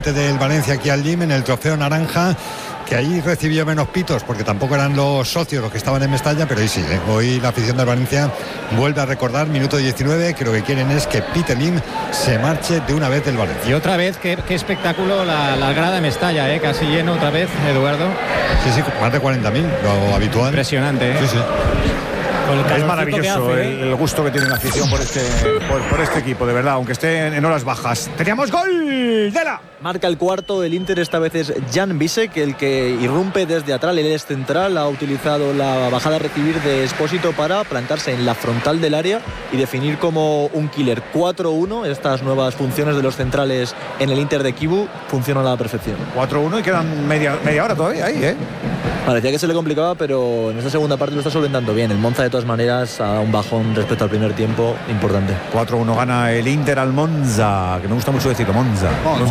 del Valencia aquí al Gym en el Trofeo Naranja, que ahí recibió menos pitos porque tampoco eran los socios los que estaban en Mestalla, pero hoy sí, hoy la afición del Valencia vuelve a recordar, minuto 19, que lo que quieren es que Peter Lim se marche de una vez del Valencia. Y otra vez, qué espectáculo la grada de Mestalla, casi lleno otra vez, Eduardo. Sí, más de 40.000, lo habitual. Impresionante, Sí. Es maravilloso el gusto que tiene la afición por este equipo, de verdad, aunque esté en horas bajas. Teníamos gol de la... Marca el cuarto el Inter, esta vez es Jan Bisek, el que irrumpe desde atrás. Él es central, ha utilizado la bajada a recibir de Expósito para plantarse en la frontal del área y definir como un killer. 4-1, estas nuevas funciones de los centrales en el Inter de Kivu funcionan a la perfección. 4-1 y quedan media hora todavía ahí, Parecía que se le complicaba, pero en esta segunda parte lo está solventando bien. El Monza, de todas maneras, a un bajón respecto al primer tiempo importante. 4-1 gana el Inter al Monza, que me gusta mucho decirlo, Monza.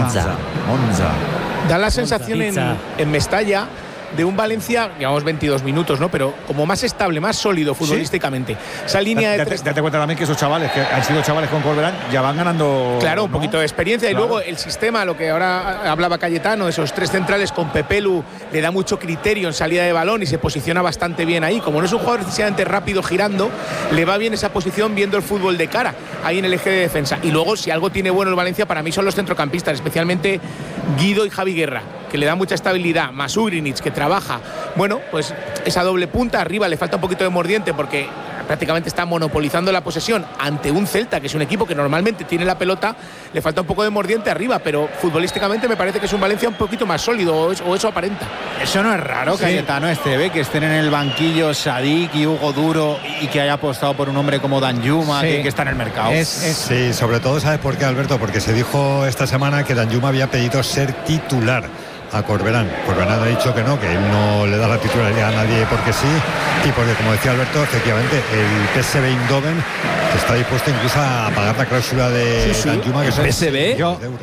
Da la sensación en Mestalla de un Valencia, llevamos 22 minutos, ¿no? Pero como más estable, más sólido futbolísticamente. ¿Sí? Esa línea de tres... Date cuenta también que esos chavales, que han sido chavales con Corberán, ya van ganando... Claro, un poquito de experiencia. Claro. Y luego el sistema, lo que ahora hablaba Cayetano, esos tres centrales con Pepelu, le da mucho criterio en salida de balón y se posiciona bastante bien ahí. Como no es un jugador excesivamente rápido girando, le va bien esa posición viendo el fútbol de cara, ahí en el eje de defensa. Y luego, si algo tiene bueno el Valencia, para mí son los centrocampistas, especialmente Guido y Javi Guerra, que le da mucha estabilidad, más Ugrinic, que trabaja. Bueno, pues esa doble punta arriba le falta un poquito de mordiente porque prácticamente está monopolizando la posesión ante un Celta, que es un equipo que normalmente tiene la pelota, le falta un poco de mordiente arriba, pero futbolísticamente me parece que es un Valencia un poquito más sólido, o eso aparenta. Eso no es raro, sí. Cayetano, que estén en el banquillo Sadik y Hugo Duro y que haya apostado por un hombre como Danjuma, que está en el mercado. Sí, sobre todo, ¿sabes por qué, Alberto? Porque se dijo esta semana que Danjuma había pedido ser titular a Corberán. Corberán ha dicho que no, que él no le da la titularidad a nadie porque sí, y porque, como decía Alberto, efectivamente el PSV Eindhoven está dispuesto incluso a pagar la cláusula de Danjuma, que son ¿PSV?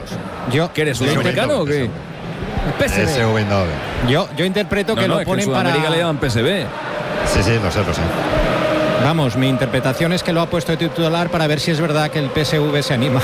Yo ¿qué eres, un americano o qué? PSV Eindhoven. Yo interpreto que lo ponen para... En Sudamérica le llaman PSV. Sí, lo sé. Vamos, mi interpretación es que lo ha puesto de titular para ver si es verdad que el PSV se anima,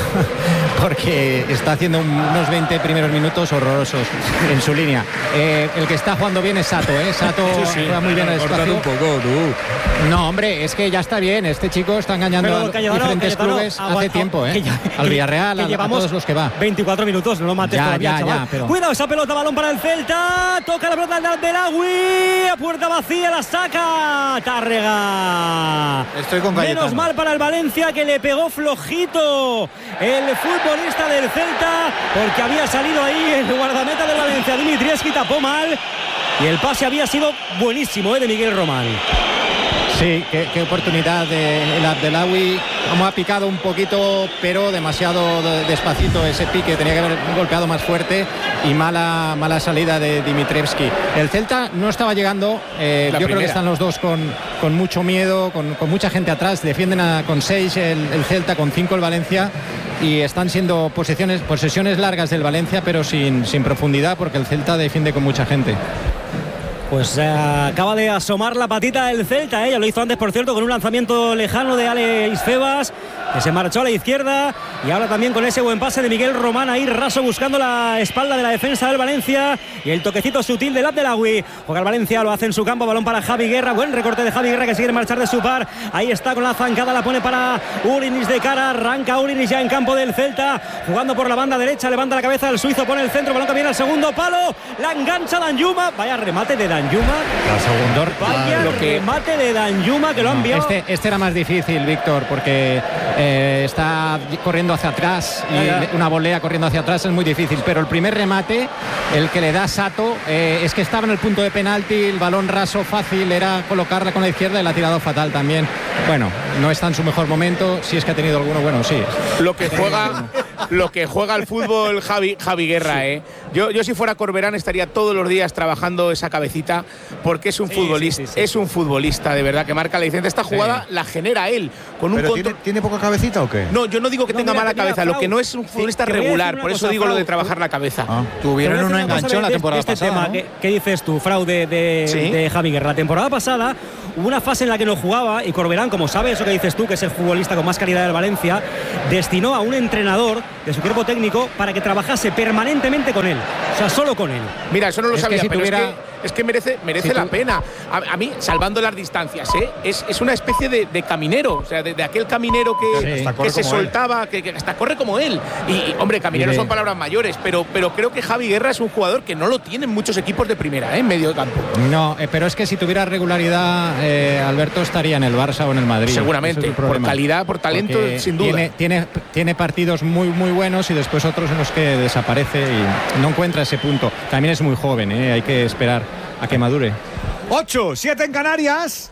porque está haciendo unos 20 primeros minutos horrorosos en su línea. El que está jugando bien es Sato, Sato juega muy bien el espacio. Un poco, tú. No, hombre, es que ya está bien. Este chico está engañando a diferentes clubes hace tiempo, al Villarreal, a todos los que va. 24 minutos, no lo mates todavía, chaval. Pero... Cuidado esa pelota, balón para el Celta. Toca la pelota del Abdelagui. A puerta vacía, la saca Tárrega. Estoy con Cayetano. Menos mal para el Valencia, que le pegó flojito el futbolista del Celta, porque había salido ahí el guardameta del Valencia, Dimitrievski, tapó mal y el pase había sido buenísimo de Miguel Román. Sí, qué oportunidad del Abdelagui. Como ha picado un poquito, pero demasiado despacito ese pique, tenía que haber golpeado más fuerte, y mala salida de Dimitrievski. El Celta no estaba llegando, yo creo que están los dos con mucho miedo, con mucha gente atrás. Defienden con 6 el Celta, con 5 el Valencia, y están siendo posesiones largas del Valencia, pero sin profundidad, porque el Celta defiende con mucha gente. Pues acaba de asomar la patita del Celta, ya lo hizo antes, por cierto, con un lanzamiento lejano de Alex Febas, que se marchó a la izquierda, y ahora también con ese buen pase de Miguel Román ahí raso buscando la espalda de la defensa del Valencia, y el toquecito sutil del Abdelagui. Juega el Valencia, lo hace en su campo, balón para Javi Guerra, buen recorte de Javi Guerra, que sigue marchar de su par, ahí está con la zancada, la pone para Ugrinic de cara, arranca Ugrinic ya en campo del Celta, jugando por la banda derecha, levanta la cabeza del suizo, pone el centro, balón que viene al segundo palo, la engancha Danjuma, vaya remate de Danjuma. Remate de Danjuma, que lo ha enviado. Este era más difícil, Víctor, porque está corriendo hacia atrás, y una volea corriendo hacia atrás es muy difícil, pero el primer remate, el que le da Sato, es que estaba en el punto de penalti, el balón raso fácil, era colocarla con la izquierda, y la ha tirado fatal también. Bueno, no está en su mejor momento, si es que ha tenido alguno, bueno, sí. Lo que juega el fútbol Javi Guerra, Yo si fuera Corberán estaría todos los días trabajando esa cabecita, porque es un futbolista, es un futbolista de verdad que marca la diferencia. Esta jugada la genera él con un control. ¿Tiene poca cabecita o qué? No, yo no digo que tenga mala cabeza, lo que no es un futbolista regular, por eso digo lo de trabajar la cabeza. Tuvieron un enganchón la temporada pasada. ¿Qué dices tú, Frau, de Javi Guerra? La temporada pasada hubo una fase en la que no jugaba, y Corberán, como sabe eso que dices tú, que es el futbolista con más calidad del Valencia, destinó a un entrenador de su cuerpo técnico para que trabajase permanentemente con él, o sea, solo con él. Mira, eso no lo sabía, si pero tuviera... es que merece la pena. A mí, salvando las distancias, es una especie de caminero, o sea, de aquel caminero que se soltaba, que hasta corre como él. Y hombre, caminero son palabras mayores, pero creo que Javi Guerra es un jugador que no lo tienen muchos equipos de primera, en medio de campo. No, pero es que si tuviera regularidad, Alberto estaría en el Barça o en el Madrid. Seguramente, por calidad, por talento, porque sin duda. Tiene partidos muy buenos y después otros en los que desaparece y no encuentra ese punto. También es muy joven, hay que esperar a que madure. 8, 7 en Canarias.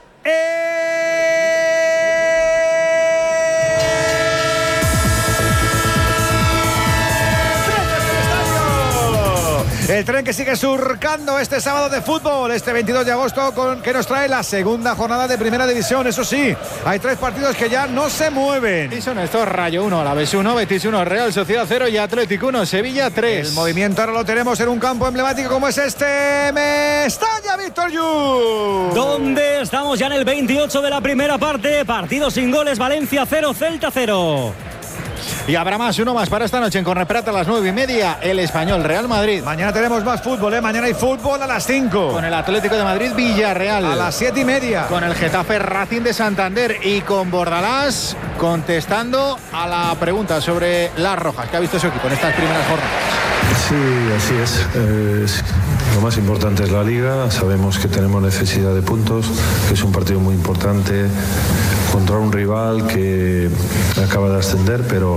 El tren que sigue surcando este sábado de fútbol, este 22 de agosto, que nos trae la segunda jornada de Primera División. Eso sí, hay 3 partidos que ya no se mueven. Y son estos: Rayo 1, Alavés 1, Betis 1, Real Sociedad 0 y Atlético 1, Sevilla 3. El movimiento ahora lo tenemos en un campo emblemático como es este Mestalla, Víctor Yu. ¿Dónde estamos ya en el 28 de la primera parte? Partido sin goles, Valencia 0, Celta 0. Y habrá uno más para esta noche en Cornellà a las 9:30, el Español Real Madrid. Mañana tenemos más fútbol, Mañana hay fútbol a las 5. Con el Atlético de Madrid Villarreal. A las 7:30. Con el Getafe Racing de Santander y con Bordalás contestando a la pregunta sobre las rojas que ha visto su equipo en estas primeras jornadas. Sí, así es. Lo más importante es la Liga. Sabemos que tenemos necesidad de puntos, que es un partido muy importante contra un rival que acaba de ascender, pero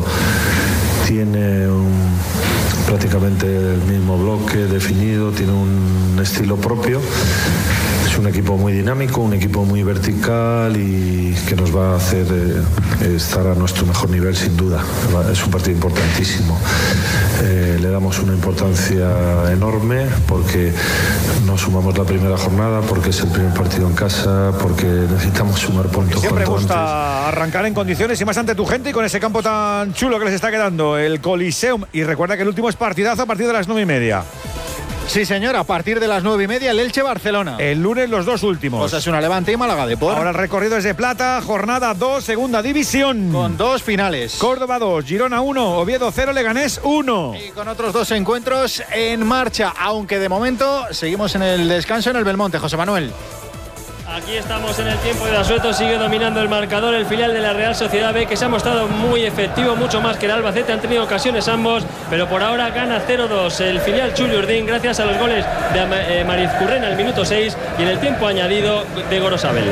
tiene prácticamente el mismo bloque definido, tiene un estilo propio. Es un equipo muy dinámico, un equipo muy vertical y que nos va a hacer estar a nuestro mejor nivel sin duda. Es un partido importantísimo. Le damos una importancia enorme porque nos sumamos la primera jornada, porque es el primer partido en casa, porque necesitamos sumar puntos. Siempre gusta arrancar en condiciones y más ante tu gente y con ese campo tan chulo que les está quedando, el Coliseum. Y recuerda que el último es partidazo a partir de las 9:30. Sí, señor, a partir de las 9:30 el Elche-Barcelona. El lunes los 2 últimos. Osasuna Levante y Málaga Depor. Ahora el recorrido es de plata, jornada 2, segunda división. Con 2 finales. Córdoba 2, Girona 1, Oviedo 0, Leganés 1. Y con otros 2 encuentros en marcha, aunque de momento seguimos en el descanso en el Belmonte. José Manuel. Aquí estamos en el tiempo de asueto, sigue dominando el marcador el filial de la Real Sociedad B, que se ha mostrado muy efectivo, mucho más que el Albacete, han tenido ocasiones ambos, pero por ahora gana 0-2 el filial Chuli Urdín gracias a los goles de Marizcurrena al minuto 6 y en el tiempo añadido de Gorosabel.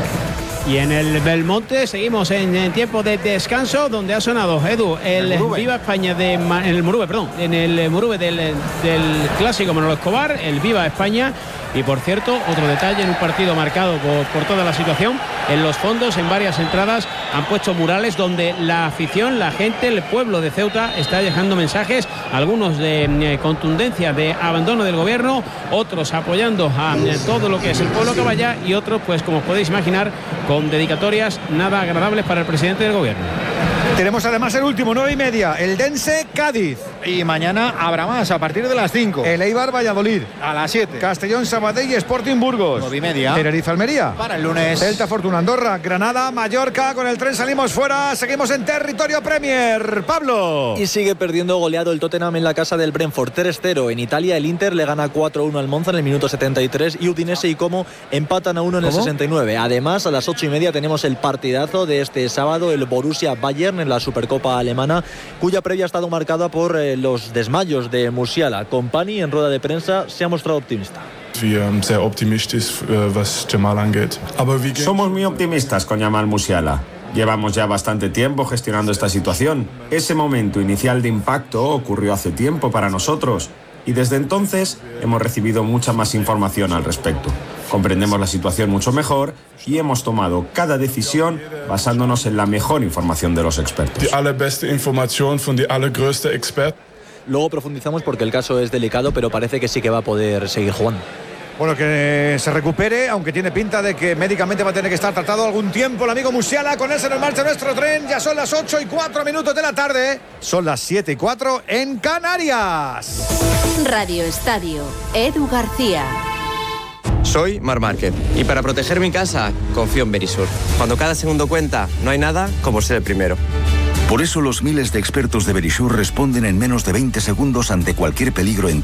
Y en el Belmonte seguimos en tiempo de descanso, donde ha sonado, Edu, el Viva España en el Murube del clásico Manolo Escobar, el Viva España. Y por cierto, otro detalle, en un partido marcado por toda la situación, en los fondos, en varias entradas, han puesto murales donde la afición, la gente, el pueblo de Ceuta está dejando mensajes, algunos de contundencia, de abandono del gobierno, otros apoyando a todo lo que es el pueblo que vaya y otros, pues como os podéis imaginar, con dedicatorias nada agradables para el presidente del gobierno. Tenemos además el último, 9:30, el Dense Cádiz. Y mañana habrá más a partir de las 5. El Eibar Valladolid. A las 7. Castellón Sabadell y Sporting Burgos. 9:30. Tenerife Almería. Para el lunes. Celta Fortuna Andorra. Granada Mallorca. Con el tren salimos fuera. Seguimos en territorio Premier. Pablo. Y sigue perdiendo goleado el Tottenham en la casa del Brentford. 3-0. En Italia el Inter le gana 4-1 al Monza en el minuto 73. Y Udinese y Como empatan a 1 en el 69. Además, a las 8:30 tenemos el partidazo de este sábado. El Borussia Bayern en la Supercopa alemana, cuya previa ha estado marcada por los desmayos de Musiala. Kompany en rueda de prensa se ha mostrado optimista. Somos muy optimistas con Jamal Musiala. Llevamos ya bastante tiempo gestionando esta situación. Ese momento inicial de impacto ocurrió hace tiempo para nosotros y desde entonces hemos recibido mucha más información al respecto. Comprendemos la situación mucho mejor y hemos tomado cada decisión basándonos en la mejor información de los expertos. Luego profundizamos porque el caso es delicado, pero parece que sí que va a poder seguir jugando. Bueno, que se recupere, aunque tiene pinta de que médicamente va a tener que estar tratado algún tiempo el amigo Musiala. Con él se nos marcha nuestro tren. Ya son las 8:04 de la tarde. Son las 7:04 en Canarias. Radio Estadio, Edu García. Soy Marc Márquez y para proteger mi casa confío en Berisur. Cuando cada segundo cuenta, no hay nada como ser el primero. Por eso los miles de expertos de Verisure responden en menos de 20 segundos ante cualquier peligro en tu